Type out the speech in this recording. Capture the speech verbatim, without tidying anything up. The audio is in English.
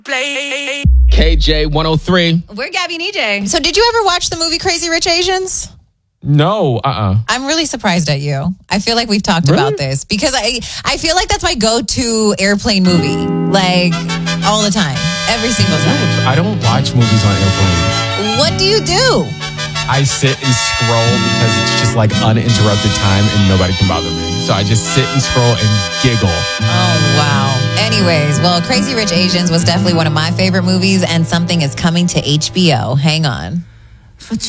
K J one oh three. We're Gabby and E J. So did you ever watch the movie Crazy Rich Asians? No, uh-uh. I'm really surprised at you. I feel like we've talked Really? about this because I I feel like that's my go-to airplane movie. Like, all the time. Every single time. I don't watch movies on airplanes. What do you do? I sit and scroll because it's just like uninterrupted time and nobody can bother me. So I just sit and scroll and giggle. Oh, wow. Anyways, well, Crazy Rich Asians was definitely one of my favorite movies, and something is coming to H B O. Hang on.